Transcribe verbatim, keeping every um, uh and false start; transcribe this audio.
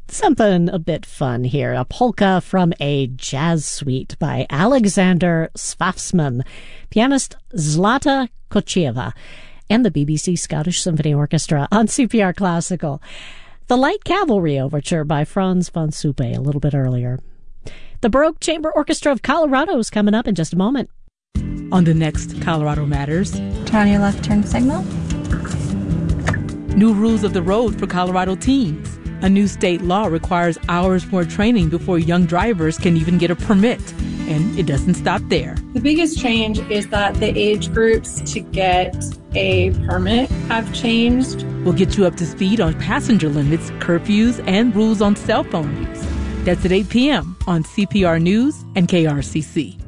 Something a bit fun here. A polka from a jazz suite by Alexander Svafsman, pianist Zlata Kochieva, and the B B C Scottish Symphony Orchestra on C P R Classical. The Light Cavalry Overture by Franz von Suppe a little bit earlier. The Baroque Chamber Orchestra of Colorado is coming up in just a moment. On the next Colorado Matters. Turn on your left turn signal. New rules of the road for Colorado teens. A new state law requires hours more training before young drivers can even get a permit. And it doesn't stop there. The biggest change is that the age groups to get a permit have changed. We'll get you up to speed on passenger limits, curfews, and rules on cell phone use. That's at eight p.m. on C P R News and K R C C.